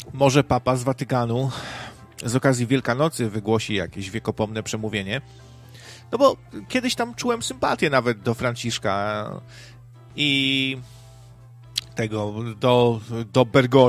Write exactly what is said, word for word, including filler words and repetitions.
może papa z Watykanu z okazji Wielkanocy wygłosi jakieś wiekopomne przemówienie. No bo kiedyś tam czułem sympatię nawet do Franciszka i tego, do, do Bergoglio.